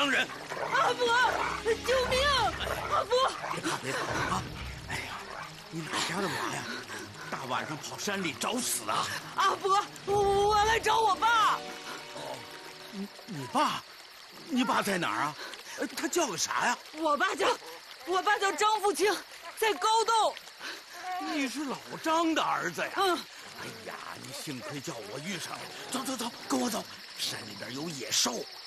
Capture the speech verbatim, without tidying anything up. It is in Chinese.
伤人。 阿伯，救命！阿伯， 别怕别怕啊！哎呀，你哪家的娃呀？大晚上跑山里找死啊！ 阿伯，我我来找我爸。 哦，你你爸，你爸在哪儿啊？他叫个啥呀？ 我爸叫，我爸叫张富清，在高洞。 你是老张的儿子呀？ 嗯。 哎呀，你幸亏叫我遇上了。走走走，跟我走，山里边有野兽。